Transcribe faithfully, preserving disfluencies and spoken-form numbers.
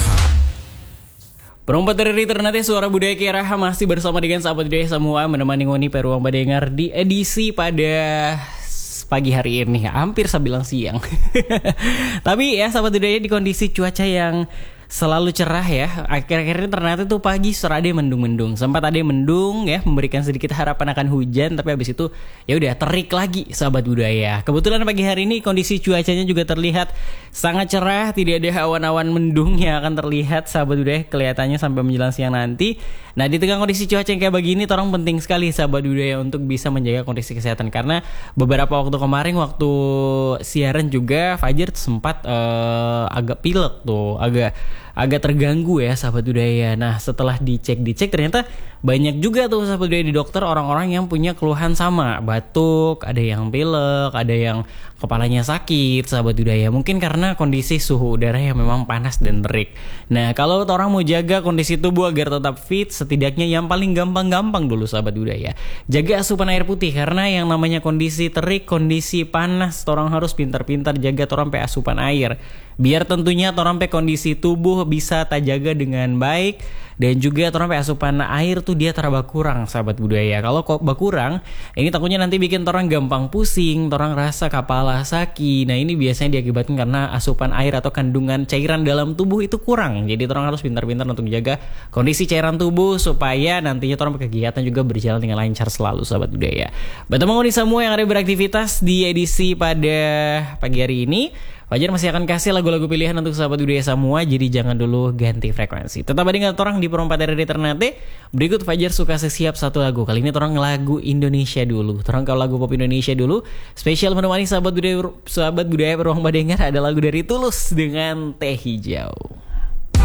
Perompat dari Ternate Suara Budaya Kiraha masih bersama dengan sahabat budaya semua, menemani ngoni peruang badengar di edisi pada pagi hari ini. Hampir saya bilang siang. Tapi ya sahabat budaya, di kondisi cuaca yang selalu cerah ya, akhir-akhir ini ternyata tuh pagi serade mendung-mendung. Sempat ada yang mendung ya, memberikan sedikit harapan akan hujan, tapi habis itu ya udah terik lagi sahabat budaya. Kebetulan pagi hari ini kondisi cuacanya juga terlihat sangat cerah, tidak ada awan-awan mendung yang akan terlihat sahabat budaya kelihatannya sampai menjelang siang nanti. Nah, di tengah kondisi cuaca yang kayak begini, orang penting sekali sahabat budaya untuk bisa menjaga kondisi kesehatan, karena beberapa waktu kemarin waktu siaran juga Fajar sempat uh, agak pilek tuh, agak agak terganggu ya sahabat budaya. Nah, setelah dicek-dicek ternyata banyak juga tuh sahabat budaya di dokter orang-orang yang punya keluhan sama, batuk, ada yang pilek, ada yang kepalanya sakit sahabat budaya. Mungkin karena kondisi suhu udara yang memang panas dan terik. Nah, kalau orang mau jaga kondisi tubuh agar tetap fit, setidaknya yang paling gampang-gampang dulu sahabat budaya, jaga asupan air putih, karena yang namanya kondisi terik, kondisi panas, orang harus pintar-pintar jaga orang pe asupan air. Biar tentunya orang pe kondisi tubuh bisa terjaga dengan baik, dan juga orang pe asupan air tuh dia terbakurang sahabat budaya. Kalau kok berkurang, ini takutnya nanti bikin orang gampang pusing, orang rasa kepala sakit. Nah, ini biasanya diakibatkan karena asupan air atau kandungan cairan dalam tubuh itu kurang. Jadi orang harus pintar-pintar untuk jaga kondisi cairan tubuh supaya nantinya orang kegiatan juga berjalan dengan lancar selalu sahabat budaya. Bertemu di semua yang ada beraktivitas di edisi pada pagi hari ini. Fajar masih akan kasih lagu-lagu pilihan untuk sahabat budaya semua, jadi jangan dulu ganti frekuensi. Tetap ada dengan orang di Perompat dari Ternate. Berikut Fajar suka sesiap satu lagu. Kali ini orang lagu Indonesia dulu. Orang kalau lagu pop Indonesia dulu. Spesial menemani sahabat budaya sahabat budaya Peruang Badengar ada lagu dari Tulus dengan Teh Hijau.